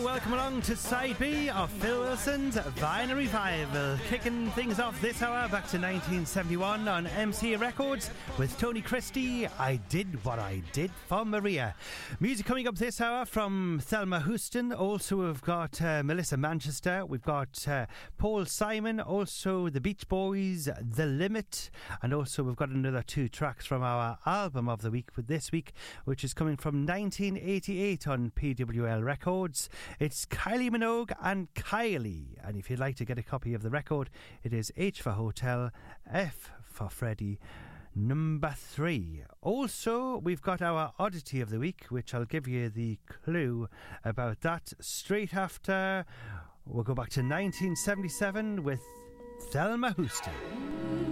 welcome along to Side B of Phil Wilson's Vinyl Revival. Kicking things off this hour back to 1971 on MCA Records with Tony Christie, I Did What I Did for Maria. Music coming up this hour from Thelma Houston. Also we've got Melissa Manchester. We've got Paul Simon. Also the Beach Boys, The Limit. And also we've got another two tracks from our album of the week for this week, which is coming from 1988 on PWL Records. It's Kylie Minogue and Kylie. And if you'd like to get a copy of the record, it is H for Hotel, F for Freddy, number 3. Also, we've got our oddity of the week, which I'll give you the clue about that straight after. We'll go back to 1977 with Thelma Houston.